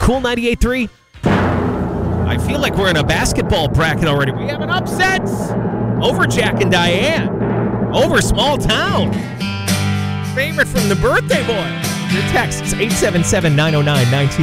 Cool 98.3. I feel like we're in a basketball bracket already. We have an upset over Jack and Diane. Over Small Town. Favorite from the birthday boy. Your text is 877-909-19.